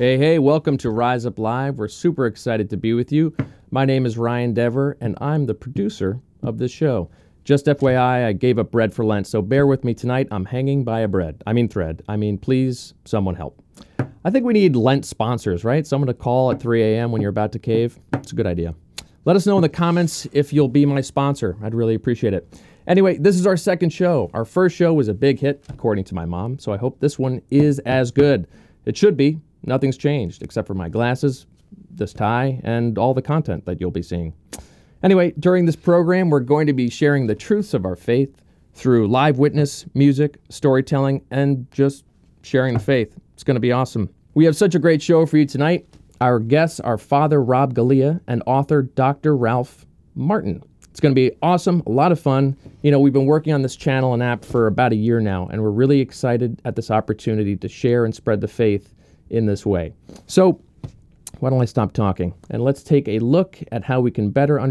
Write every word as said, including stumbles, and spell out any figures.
Hey, hey, welcome to Rise Up Live. We're super excited to be with you. My name is Ryan Dever, and I'm the producer of this show. Just F Y I, I gave up bread for Lent, so bear with me tonight. I'm hanging by a bread. I mean thread. I mean, please, someone help. I think we need Lent sponsors, right? Someone to call at three a.m. when you're about to cave. It's a good idea. Let us know in the comments if you'll be my sponsor. I'd really appreciate it. Anyway, this is our second show. Our first show was a big hit, according to my mom, so I hope this one is as good. It should be. Nothing's changed, except for my glasses, this tie, and all the content that you'll be seeing. Anyway, during this program, we're going to be sharing the truths of our faith through live witness, music, storytelling, and just sharing the faith. It's going to be awesome. We have such a great show for you tonight. Our guests are Father Rob Galea and author Doctor Ralph Martin. It's going to be awesome, a lot of fun. You know, we've been working on this channel and app for about a year now, and we're really excited at this opportunity to share and spread the faith in this way. So, why don't I stop talking and let's take a look at how we can better understand